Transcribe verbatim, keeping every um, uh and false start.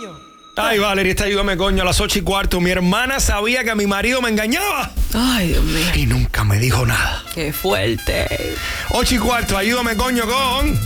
coño. Ay, Valeria, esta ayúdame, coño, a las ocho y cuarto. Mi hermana sabía que mi marido me engañaba. Ay, Dios mío. Y nunca me dijo nada. Qué fuerte. Ocho y cuarto, ayúdame, coño, con...